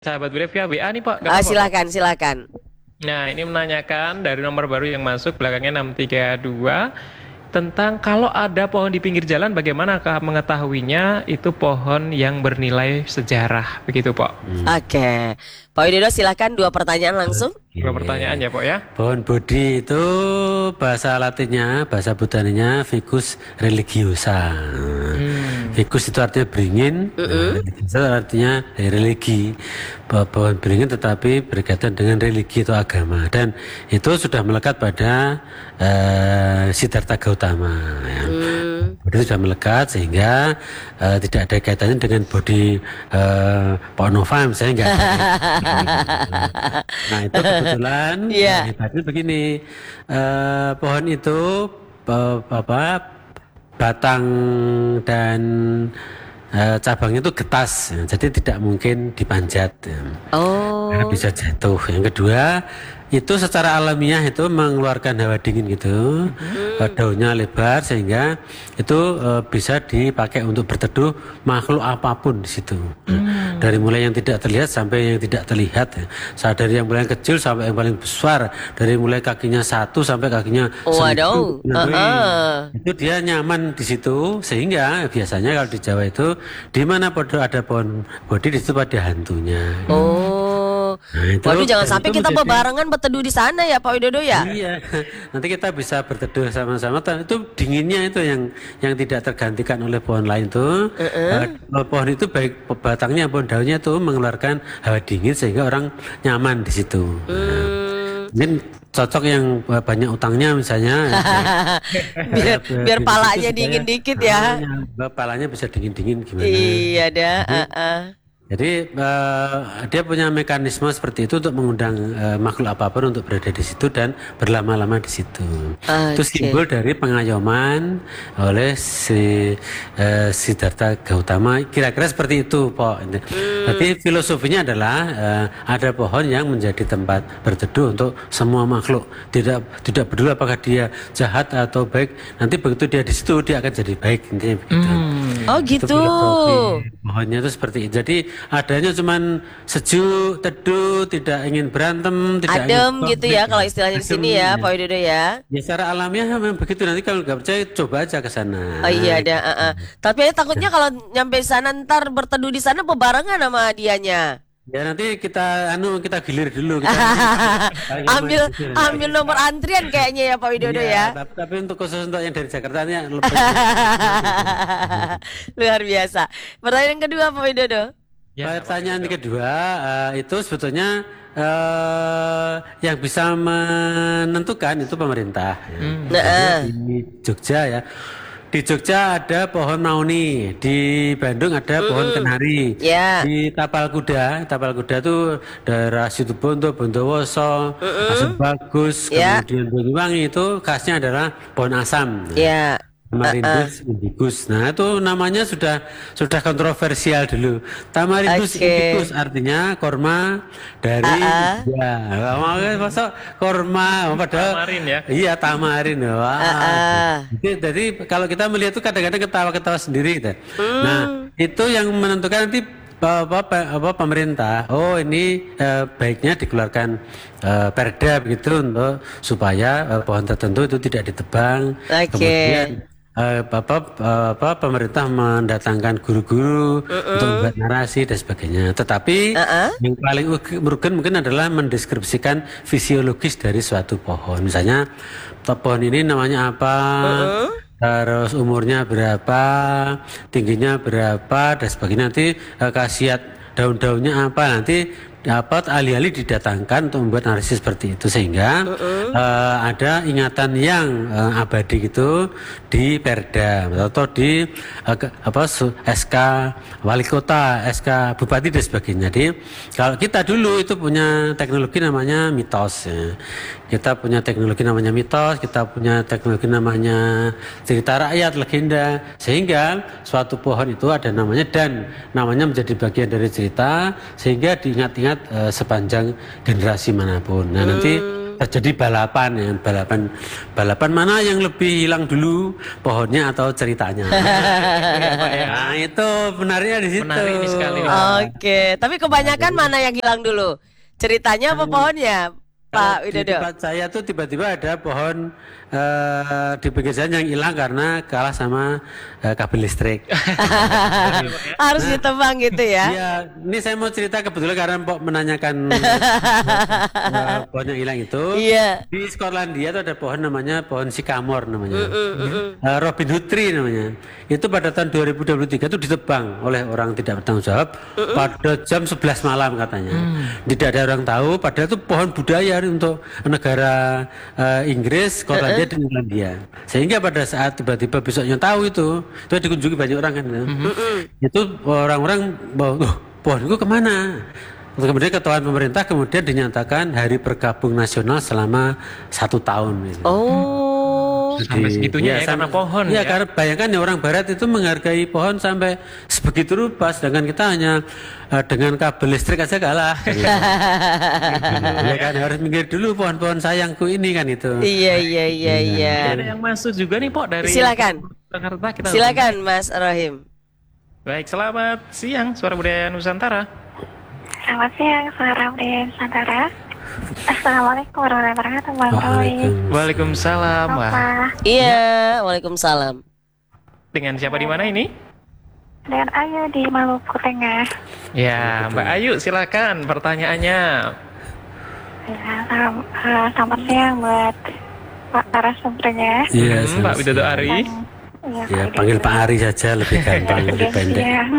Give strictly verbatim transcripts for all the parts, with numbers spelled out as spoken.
Sahabat Brave ya, W A nih Pak. Gak Ah, apa-apa, Pak. silakan, silakan. Nah, ini menanyakan dari nomor baru yang masuk belakangnya enam tiga dua tentang kalau ada pohon di pinggir jalan bagaimanakah mengetahuinya itu pohon yang bernilai sejarah begitu Pak. Oke, Pak Widodo silakan dua pertanyaan langsung. Dua pertanyaan ya Pak ya. Pohon Bodhi itu bahasa Latinnya, bahasa Botaninya Ficus religiosa. Hmm. Ficus itu artinya beringin, nah, religiosa artinya eh, religi. Pohon pohon beringin tetapi berkaitan dengan religi atau agama, dan itu sudah melekat pada eh, Siddhartha Gautama. Ya. Hmm. Bodhi sudah melekat sehingga eh, tidak ada kaitannya dengan Bodhi eh, Pak Nova misalnya, enggak ada. Nah itu kebetulan Iya. nah, hebatnya begini, eh, pohon itu pe- apa batang dan eh, cabangnya itu getas, ya, jadi tidak mungkin dipanjat, ya, karena Oh. bisa jatuh. Yang kedua itu secara alamiah itu mengeluarkan hawa dingin gitu, eh, daunnya lebar sehingga itu eh, bisa dipakai untuk berteduh makhluk apapun di situ. Nah, dari mulai yang tidak terlihat sampai yang tidak terlihat, ya. Sa- dari yang paling kecil sampai yang paling besar, dari mulai kakinya satu sampai kakinya Waduh. seribu. Nah, Heeh. itu dia nyaman di situ, sehingga biasanya kalau di Jawa itu di mana pada ada pohon Bodhi di situ ada hantunya. Oh. Nah, itu- Waduh, jangan dan sampai itu kita menjadi- bebarengan berteduh di sana ya Pak Widodo ya. Iya, nanti kita bisa berteduh sama-sama. Dan itu dinginnya itu yang yang tidak tergantikan oleh pohon lain tuh. Eh, pohon itu baik batangnya maupun daunnya itu mengeluarkan hawa dingin sehingga orang nyaman di situ. Hmm. Mungkin cocok yang banyak utangnya misalnya. biar biar Di palanya situ dingin supaya- dikit ya. Ah, ya, palanya bisa dingin-dingin gimana? Iya dah. Heeh. Jadi eh, dia punya mekanisme seperti itu untuk mengundang eh, makhluk apapun untuk berada di situ dan berlama-lama di situ. Itu Oke. simbol dari pengayoman oleh si eh, Siddhartha Gautama. Kira-kira seperti itu, Pak. Tapi filosofinya adalah eh, ada pohon yang menjadi tempat berteduh untuk semua makhluk. Tidak tidak peduli apakah dia jahat atau baik. Nanti begitu dia di situ dia akan jadi baik. Intinya begitu. Oh Itu gitu. filosofi pohonnya itu seperti itu. Jadi adanya cuman sejuk, teduh, tidak ingin berantem, tidak Adem ingin gitu ya konflik. kalau istilahnya di sini Adem, ya ya. Pak Widodo ya. Ya secara alamiah memang begitu. Nanti kalau nggak percaya coba aja ke sana. Oh iya ada. Heeh. Tapi saya takutnya kalau nyampe sana ntar berteduh di sana bebarengan sama dianya. Ya nanti kita anu kita gilir dulu. Kita ambil ambil nomor antrian kayaknya ya Pak Widodo Iya, ya. Tapi, tapi untuk khusus untuk yang dari Jakarta ini lebih. Luar biasa. Pertanyaan kedua Pak Widodo. Ya, Pertanyaan kedua eh, itu sebetulnya eh, yang bisa menentukan itu pemerintah. Ya. Nah, Di Jogja ya. Di Jogja ada pohon mauni, di Bandung ada pohon kenari, Ya. di Tapal Kuda, Tapal Kuda itu daerah Situbondo, Bondowoso, Asam Bagus, Ya. kemudian Banyuwangi itu khasnya adalah pohon asam. ya. Tamarindus indicus. Nah, itu namanya sudah sudah kontroversial dulu. Tamarindus Oke. indicus artinya korma dari Ah, ah. ya. Makanya masuk korma padahal Tamarin ya. Iya, tamarin. Wah. ah. Jadi, jadi kalau kita melihat itu kadang-kadang ketawa-ketawa sendiri gitu. Hmm. Nah, itu yang menentukan nanti apa, apa, apa pemerintah. Oh, ini eh, baiknya dikeluarkan eh, perda begitu untuk supaya eh, pohon tertentu itu tidak ditebang. Oke. Kemudian eh, apa, apa pemerintah mendatangkan guru-guru untuk membuat narasi dan sebagainya. Tetapi Uh-uh. yang paling merugikan mungkin adalah mendeskripsikan fisiologis dari suatu pohon. Misalnya to- pohon ini namanya apa, terus umurnya berapa, tingginya berapa dan sebagainya. Nanti eh, khasiat daun-daunnya apa, nanti dapat alih-alih didatangkan untuk membuat analisis seperti itu sehingga eh, ada ingatan yang eh, abadi gitu di Perda atau di eh, ke- apa su- S K wali kota, S K bupati dan sebagainya. Jadi kalau kita dulu itu punya teknologi namanya mitos, ya. Kita punya teknologi namanya mitos, kita punya teknologi namanya cerita rakyat, legenda, sehingga suatu pohon itu ada namanya dan namanya menjadi bagian dari cerita sehingga diingat-ingat eh, sepanjang generasi manapun. Nah nanti terjadi balapan ya, balapan balapan mana yang lebih hilang dulu, pohonnya atau ceritanya. Nah, itu menariknya di situ. Menarik ini sekali. Oke, tapi kebanyakan mana yang hilang dulu? Ceritanya apa pohonnya, Pak Di Widodo? tempat saya tuh tiba-tiba ada pohon eh, di pinggir jalan yang hilang karena kalah sama eh, kabel listrik. Harus ditebang gitu ya? Iya, ini saya mau cerita kebetulan karena Mpok menanyakan eh, pohon yang hilang itu. Iya. Di Skotlandia itu ada pohon namanya pohon sycamore namanya. Eh, Robin Hood tree namanya. Itu pada tahun dua ribu dua puluh tiga itu ditebang oleh orang tidak bertanggung jawab pada jam sebelas malam katanya. Tidak ada orang tahu, padahal itu pohon budaya untuk negara eh, Inggris, Skotlandia dan Irlandia. Sehingga pada saat tiba-tiba besoknya tahu itu, itu dikunjungi banyak orang kan. Ya. Itu orang-orang bahwa, "Loh, pohon itu kemana?" Kemudian ketahuan pemerintah kemudian dinyatakan hari berkabung nasional selama satu tahun. Gitu. Oh. Sampai segitunya ya, karena pohon ya, ya. karena bayangkan ya orang barat itu menghargai pohon sampai sebegitu rupa, sedangkan kita hanya uh, dengan kabel listrik aja kalah. Gitu. Ya kan harus minggir dulu pohon-pohon sayangku ini kan itu. Iya iya iya iya. Ada yang masuk juga nih Pok dari Silakan. Jakarta kita. Silakan Mas Rohim. Baik, selamat siang Suara Budaya Nusantara. Selamat siang, Suara Budaya Nusantara. Assalamualaikum warahmatullahi wabarakatuh, Bang Roy. Waalaikumsalam. Wah. Apa? Iya, Waalaikumsalam. Dengan siapa di mana ini? Dengan Ayu di Maluku Tengah. Ya, Mbak Ayu silakan pertanyaannya. Ya, salam, uh, selamat siang buat Pak narasumbernya. Iya, Hmm, Pak Widodo Ari. Ya, Ya, panggil Pak Ari saja lebih gampang, lebih pendek. Siang.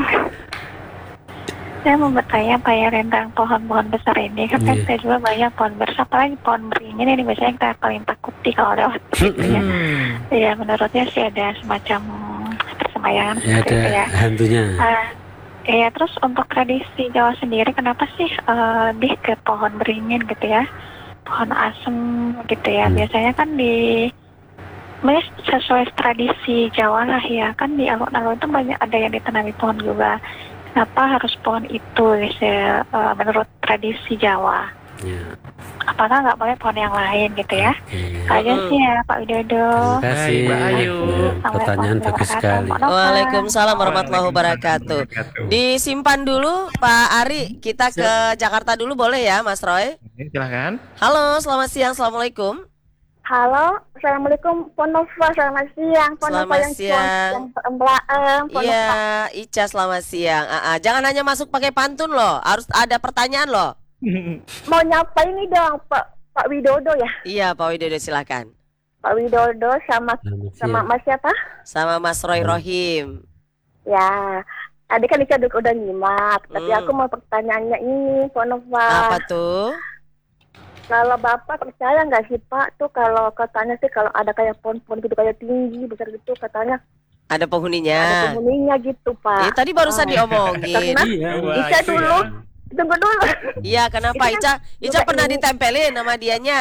Saya mau bertanya Pak ya tentang pohon-pohon besar ini. Kan Iya. saya juga banyak pohon besar, apalagi pohon beringin ini biasanya kita paling takuti kalau lewat gitu ya. Hmm. Ya, menurutnya sih ada semacam persemayangan Ya, seperti ada itu ya. hantunya. Uh, ya, terus untuk tradisi Jawa sendiri, kenapa sih uh, lebih ke pohon beringin gitu ya, pohon asem gitu ya? Hmm. Biasanya kan di, sebenarnya sesuai tradisi Jawa lah ya, kan di alun-alun itu banyak ada yang ditanami pohon juga. Kenapa harus pohon itu ya, uh, menurut tradisi Jawa? Ya. Apakah nggak boleh pohon yang lain gitu ya? Oke. Aja sih ya Pak Widodo. Terima kasih. Baik, Mbak Ayu. Pertanyaan bagus sekali. Waalaikumsalam warahmatullahi wabarakatuh. Disimpan dulu Pak Ari, kita ke Jakarta dulu boleh ya Mas Roy? Silakan. Halo, selamat siang, Assalamualaikum. Halo, Assalamualaikum, Ponova, selamat siang. Ponova Selamat yang siang. yang emblaem, Iya, Ica selamat siang. Ah, ah, jangan hanya masuk pakai pantun loh, harus ada pertanyaan loh. Mau nyapa ini dong, Pak Pak Widodo ya. Iya, Pak Widodo silakan. Pak Widodo sama Selamat sama siang. Mas siapa? Sama Mas Roy Rohim. Ya, tadi kan Ica udah udah nyimak, tapi Hmm. aku mau pertanyaannya ini, Ponova. Apa tuh? Kalau Bapak percaya nggak sih Pak tuh kalau katanya sih kalau ada kayak pohon-pohon gitu kayak tinggi besar gitu katanya Ada ada penghuninya. penghuninya gitu Pak. Eh, tadi barusan Ah. diomongin. Karena Iya. Wah, Ica itu dulu, ya. tunggu dulu. Iya, kenapa Itu Ica? kan Ica juga pernah ini. ditempelin sama dianya.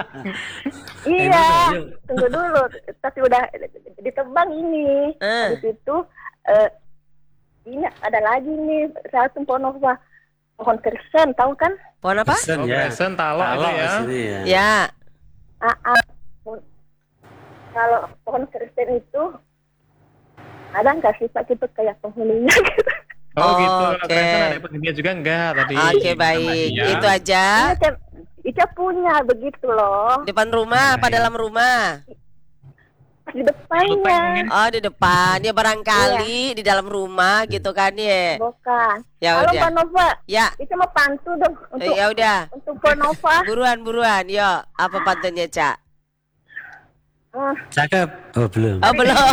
Iya, Ayo. tunggu dulu. Tapi udah ditebang ini. Eh. Habis itu eh, ini ada lagi nih satu pohon apa? Pohon kersen, tahu kan? Pohon apa? Kristen Oh, ya. kristen, talok itu Talok ya. di sini ya. Ya. Ah, ah. Kalau pohon kersen itu ada nggak sih Pak gitu kayak penghuninya gitu? Oh, gitu. Oke. Kristen ada penghuninya juga enggak tadi? Oke, baik. Namanya. Itu aja. Iya, Tem. Ica punya begitu loh. Depan rumah apa Baik. dalam rumah? Di depannya. Oh, di depan. Ya barangkali di dalam rumah gitu kan ya. Bukan. Ya Halo udah. Pak Nova, Ya. Ica mau pantu dong untuk Ya udah. untuk Pak Nova. Buruan buruan. Yuk, apa pantunnya, Cak? Ah, Cakep. Oh, belum. Oh, belum.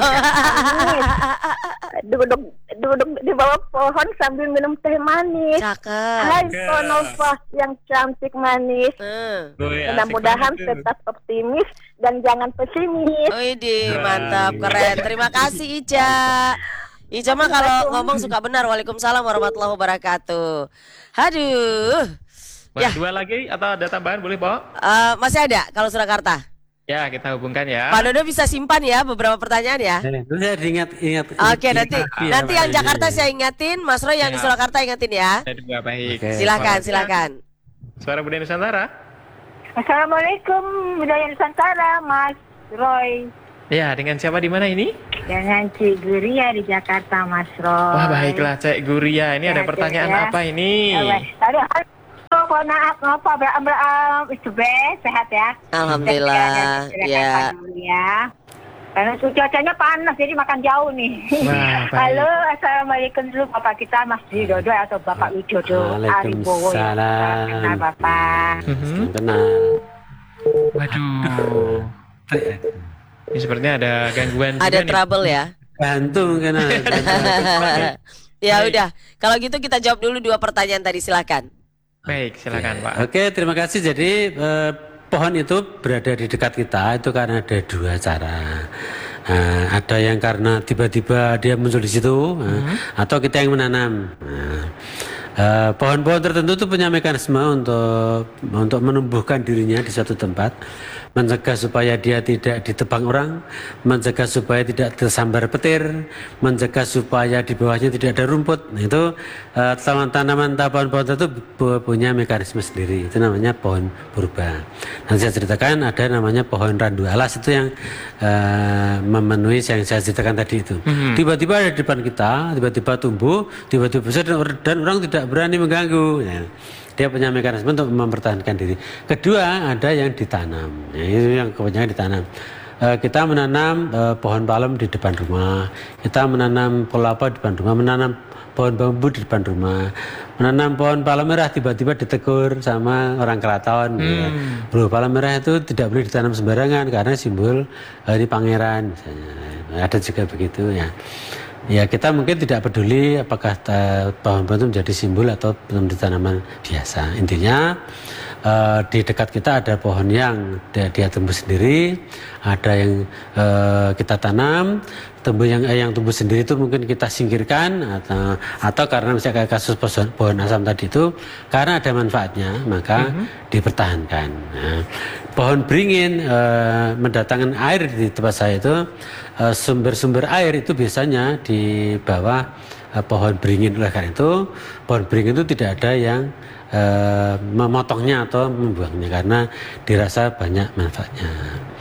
duduk duduk di bawah pohon sambil minum teh manis. Cakep. Hai Cakep. Pak Nova yang cantik manis. Hmm. Woi, asik Mudah-mudahan banget tuh. tetap optimis dan jangan pesimis. Widih, mantap, keren. Terima kasih Ica. Ica mah kalau ngomong suka benar. Waalaikumsalam warahmatullahi wabarakatuh. Aduh. Boleh Ya. dua lagi atau ada tambahan boleh, Pak? Eh, masih ada kalau Surakarta. Ya, kita hubungkan ya. Pak Dodo bisa simpan ya beberapa pertanyaan ya. Eh, Itu saya ingat ingat. Oke, nanti ingat- nanti iya, yang Pak. Jakarta saya ingatin, Mas Roy yang di Ya. Surakarta ingatin ya. Ada dua baik. Oke. Silakan, silakan. Suara Budaya Nusantara. Assalamualaikum Budaya Nusantara, Mas Roy. Ya, dengan siapa di mana ini? Dengan Cik Guria di Jakarta, Mas Roy. Wah, baiklah Cik Guria. Ini Ya, ada pertanyaan ya. apa ini? Aduh, halo, mohon maaf, ngapa beram-beram, itu be, sehat ya? Alhamdulillah, Sehat, ya. sehat dulu ya. Karena cuacanya panas, jadi makan jauh nih. Wah, baik. Halo, Assalamualaikum dulu Bapak kita, Mas Widodo atau Bapak Widodo Aribowo ya. Waalaikumsalam. Kenal Bapak. Mhm. Kenal. Waduh. Ini sepertinya ada gangguan juga Ada nih. trouble ya. Gantung kenal. Ya Baik. udah, kalau gitu kita jawab dulu dua pertanyaan tadi, silakan. Baik, silakan Pak. Oke, terima kasih. Jadi eh, pohon itu berada di dekat kita itu karena ada dua cara. Nah, ada yang karena tiba-tiba dia muncul di situ, nah, atau kita yang menanam. Nah, eh, pohon-pohon tertentu itu punya mekanisme untuk untuk menumbuhkan dirinya di suatu tempat, mencegah supaya dia tidak ditebang orang, mencegah supaya tidak tersambar petir, mencegah supaya di bawahnya tidak ada rumput. Nah, itu eh, tanaman-tanaman atau pohon-pohon itu pu- punya mekanisme sendiri. Itu namanya pohon purba. Nanti saya ceritakan ada namanya pohon randu alas, itu yang eh, memenuhi yang saya ceritakan tadi itu. Tiba-tiba ada di depan kita, tiba-tiba tumbuh, tiba-tiba besar dan, dan orang tidak berani mengganggu. Ya. Dia punya mekanisme untuk mempertahankan diri. Kedua, ada yang ditanam. Ya, itu yang kebanyakan ditanam. Eh, kita menanam eh, pohon palem di depan rumah, kita menanam kelapa di depan rumah, menanam pohon bambu di depan rumah, menanam pohon palem merah tiba-tiba ditegur sama orang keraton. Ya. Loh, palem merah itu tidak boleh ditanam sembarangan karena simbol eh, ini pangeran misalnya. Ada juga begitu ya. Ya, kita mungkin tidak peduli apakah ta- pohon-pohon itu menjadi simbol atau menjadi tanaman biasa. Intinya eh, di dekat kita ada pohon yang dia, dia tumbuh sendiri, ada yang eh, kita tanam, tumbuh yang eh, yang tumbuh sendiri itu mungkin kita singkirkan, atau atau karena misalnya kayak kasus pohon, pohon asam tadi itu karena ada manfaatnya maka dipertahankan. Nah, pohon beringin eh, mendatangkan air di tempat saya itu, eh, sumber-sumber air itu biasanya di bawah eh, pohon beringin. Oleh karena itu pohon beringin itu tidak ada yang eh, memotongnya atau membuangnya karena dirasa banyak manfaatnya.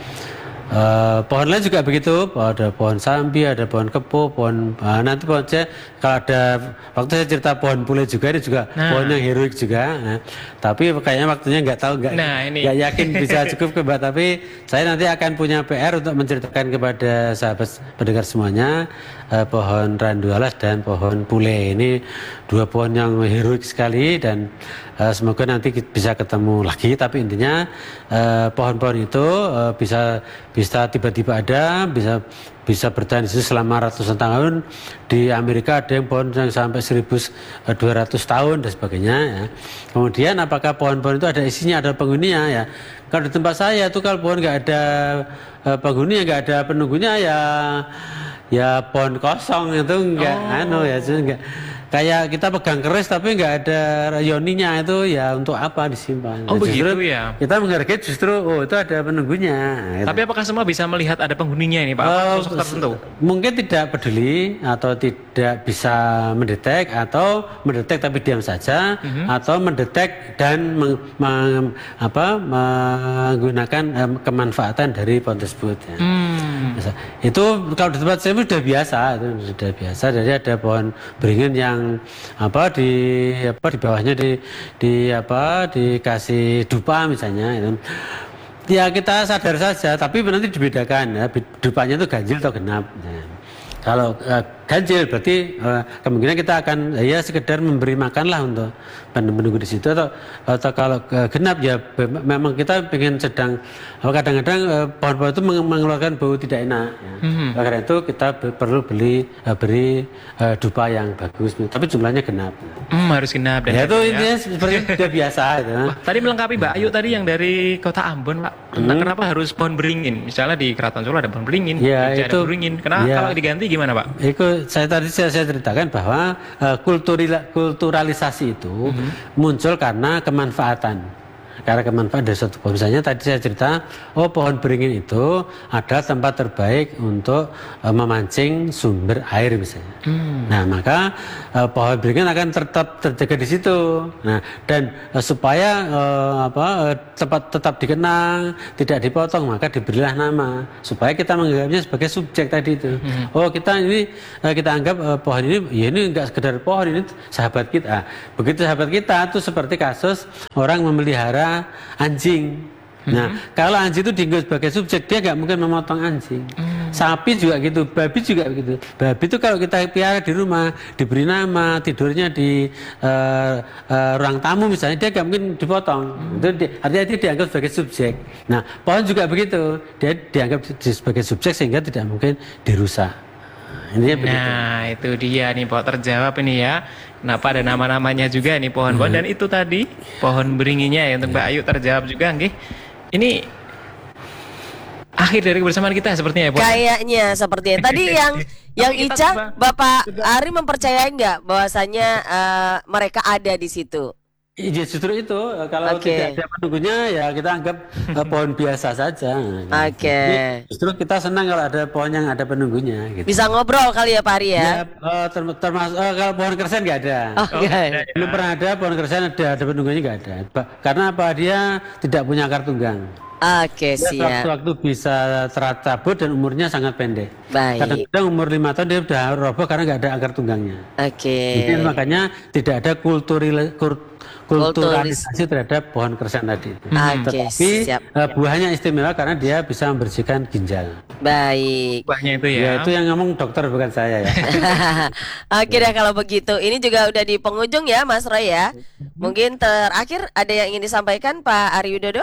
Eh, pohon lain juga begitu, ada pohon sambi, ada pohon kepo, pohon eh, nanti pohon saya kalau ada waktu saya cerita pohon pule juga ini juga Nah. pohon yang heroik juga. Nah, tapi kayaknya waktunya nggak tahu nggak Nah, ini. nggak yakin bisa cukup ke Mbak, tapi saya nanti akan punya P R untuk menceritakan kepada sahabat pendengar semuanya eh, pohon randu alas dan pohon pule. Ini dua pohon yang heroik sekali dan eh, semoga nanti kita bisa ketemu lagi. Tapi intinya eh, pohon-pohon itu eh, bisa bisa tiba-tiba ada, bisa bisa bertahan di situ selama ratusan tahun. Di Amerika ada yang pohon yang sampai seribu dua ratus tahun dan sebagainya ya. Kemudian apakah pohon-pohon itu ada isinya, ada penghuninya ya. Kalau di tempat saya itu kalau pohon nggak ada eh, penghuni, nggak ada penunggunya ya ya pohon kosong itu enggak anu ya, jadi enggak kayak kita pegang keris tapi nggak ada rayoninya, itu ya untuk apa disimpan. Oh, Nah, justru begitu ya. Kita menghargai justru oh itu ada penunggunya. Gitu. Tapi apakah semua bisa melihat ada penghuninya ini Pak? Oh, Apa sosok tertentu? Mungkin tidak peduli atau tidak bisa mendetek atau mendetek tapi diam saja, atau mendetek dan meng- meng- apa, menggunakan em, kemanfaatan dari pohon tersebut. Ya. Hmm. Biasa. Itu kalau di tempat saya sudah biasa, itu sudah biasa. Jadi ada pohon beringin yang apa di apa di bawahnya di di apa dikasih dupa misalnya. Itu. Ya kita sadar saja, tapi nanti dibedakan ya, dupanya itu ganjil atau genap. Ya. Kalau uh, ganjil berarti uh, kemungkinan kita akan ya sekedar memberi makan lah untuk menunggu di situ, atau atau kalau uh, genap ya be- memang kita pengen sedang uh, kadang-kadang uh, pohon-pohon itu meng- mengeluarkan bau tidak enak. Ya. Mhm. Oleh karena itu kita be- perlu beli uh, beri uh, dupa yang bagus, tapi jumlahnya genap. Hmm, harus genap dan Ya itu ganjil ya. intinya seperti sudah biasa. Itu. Wah, tadi melengkapi Mbak Ayu tadi yang dari Kota Ambon Pak, tentang kenapa harus pohon beringin. Misalnya di Keraton Solo ada pohon beringin, Ya, di Jogja ada itu- pohon beringin. Kenapa ya. kalau diganti gimana Pak? Itu saya tadi saya, saya ceritakan bahwa uh, kulturila- kulturalisasi itu muncul karena kemanfaatan. karena kemanfaatan dari suatu pohon. Misalnya tadi saya cerita, oh pohon beringin itu adalah tempat terbaik untuk uh, memancing sumber air misalnya. Hmm. Nah maka uh, pohon beringin akan tetap terjaga di situ. Nah dan uh, supaya uh, apa uh, tempat tetap dikenang, tidak dipotong, maka diberilah nama supaya kita menganggapnya sebagai subjek tadi itu. Hmm. Oh kita ini uh, kita anggap uh, pohon ini, ya ini enggak sekedar pohon, ini sahabat kita. Begitu sahabat kita itu seperti kasus orang memelihara anjing. Nah, hmm. kalau anjing itu dianggap sebagai subjek, dia nggak mungkin memotong anjing. Hmm. Sapi juga gitu, babi juga begitu. Babi itu kalau kita pelihara di rumah, diberi nama, tidurnya di uh, uh, ruang tamu misalnya, dia nggak mungkin dipotong. Hmm. Itu di, artinya dia dianggap sebagai subjek. Nah, pohon juga begitu, dia dianggap sebagai subjek sehingga tidak mungkin dirusak. Ini nah begitu. Itu dia nih Pak, terjawab ini ya. Kenapa ada nama-namanya juga nih pohon-pohon. Hmm. Dan itu tadi pohon beringinya ya untuk Mbak Ayu terjawab juga nggih. Ini akhir dari kebersamaan kita sepertinya ya Pak. Kayaknya sepertinya. Tadi yang yang Ica coba, Bapak coba. Ari mempercayai nggak bahwasanya uh, mereka ada di situ? Ya justru itu, kalau okay. tidak ada penunggunya ya kita anggap uh, pohon biasa saja. Oke. Okay. Justru kita senang kalau ada pohon yang ada penunggunya. Gitu. Bisa ngobrol kali ya Pak Ari ya? Ya uh, term termasuk uh, kalau pohon kersen nggak ada. Oke. Okay. Oh, belum pernah ada pohon kersen ada ada penunggunya nggak ada. Ba karena apa, dia tidak punya akar tunggang. Oke, okay, siap. Waktu-waktu bisa tercabut dan umurnya sangat pendek. Baik. Kadang-kadang umur lima tahun dia sudah roboh karena nggak ada akar tunggangnya. Oke. Okay. Jadi makanya tidak ada kulturil kulturalisasi terhadap pohon kersen tadi. Hmm. Oke, okay, siap. Uh, buahnya istimewa karena dia bisa membersihkan ginjal. Baik. Buahnya itu ya. Ya itu yang ngomong dokter bukan saya ya. Oke deh kalau begitu. Ini juga udah di penghujung ya Mas Roy ya. Mungkin terakhir ada yang ingin disampaikan Pak Ari Widodo?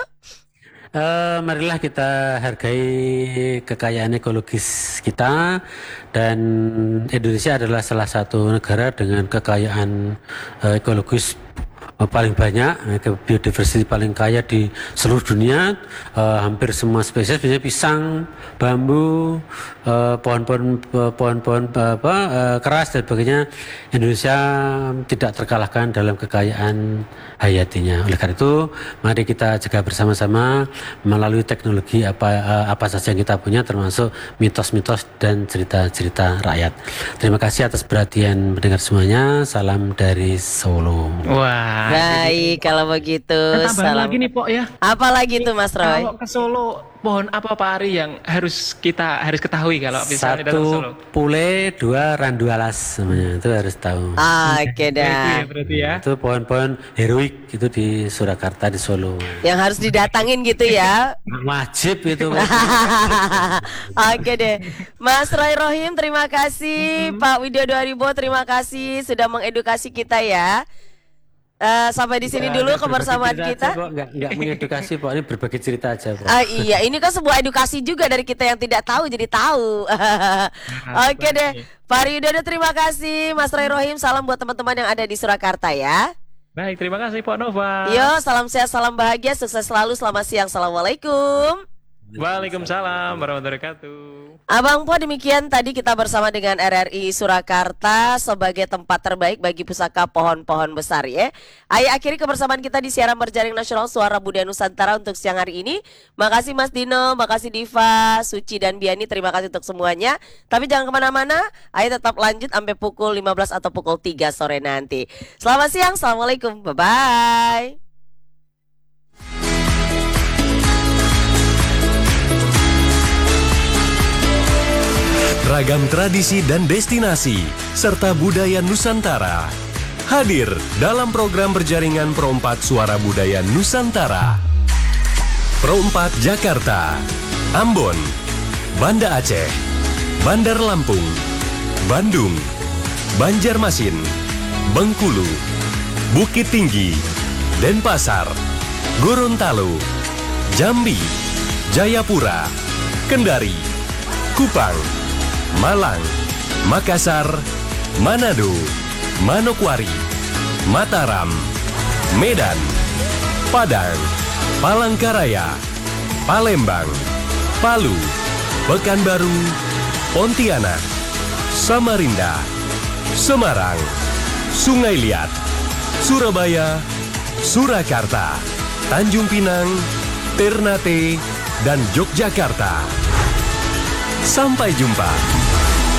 Uh, marilah kita hargai kekayaan ekologis kita, dan Indonesia adalah salah satu negara dengan kekayaan uh, ekologis uh, paling banyak, biodiversitas paling kaya di seluruh dunia. Uh, hampir semua spesies, misalnya pisang, bambu, uh, pohon-pohon pohon-pohon apa uh, keras dan sebagainya, Indonesia tidak terkalahkan dalam kekayaan hayatinya. Oleh karena itu, mari kita jaga bersama-sama melalui teknologi apa apa saja yang kita punya, termasuk mitos-mitos dan cerita-cerita rakyat. Terima kasih atas perhatian mendengar semuanya. Salam dari Solo. Wah, baik kalau begitu. Salam lagi nih Pok ya. Apa lagi tuh Mas Roy? Kalau ke Solo, pohon apa Pak Ari yang harus kita harus ketahui kalau misalnya datang ke Solo? Satu pule, dua randu alas namanya, itu harus tahu. Ah, oke dah. Itu ya berarti ya. Itu pohon-pohon heroik itu di Surakarta, di Solo. Yang harus didatangin gitu ya. Wajib itu. Oke deh. Mas Roy Rohim terima kasih, hmm. Pak Widodo Haribo terima kasih sudah mengedukasi kita ya. Uh, sampai di sini ya, dulu kebersamaan kita. Aja, Enggak, enggak mengedukasi, Pak. Ini berbagi cerita aja, Pak. Uh, iya, ini kan sebuah edukasi juga dari kita yang tidak tahu jadi tahu. Oke okay deh, Pak Widodo terima kasih, Mas Roy Rohim, salam buat teman-teman yang ada di Surakarta ya. Baik, terima kasih Pak Nova. Yo, salam sehat, salam bahagia, sukses selalu, selamat siang, assalamualaikum. Waalaikumsalam warahmatullahi wabarakatuh. Abang Po, demikian tadi kita bersama dengan R R I Surakarta sebagai tempat terbaik bagi pusaka pohon-pohon besar ya. Ayo akhiri kebersamaan kita di siaran berjaring nasional Suara Budaya Nusantara untuk siang hari ini. Makasih Mas Dino, makasih Diva, Suci dan Biani, terima kasih untuk semuanya. Tapi jangan kemana-mana, ayo tetap lanjut sampai pukul lima belas atau pukul tiga sore nanti. Selamat siang, assalamualaikum, bye-bye. Ragam tradisi dan destinasi, serta budaya Nusantara hadir dalam program berjaringan Pro empat Suara Budaya Nusantara. Pro empat Jakarta, Ambon, Banda Aceh, Bandar Lampung, Bandung, Banjarmasin, Bengkulu, Bukit Tinggi, Denpasar, Gorontalo, Jambi, Jayapura, Kendari, Kupang, Malang, Makassar, Manado, Manokwari, Mataram, Medan, Padang, Palangkaraya, Palembang, Palu, Pekanbaru, Pontianak, Samarinda, Semarang, Sungai Liat, Surabaya, Surakarta, Tanjung Pinang, Ternate, dan Yogyakarta. Sampai jumpa.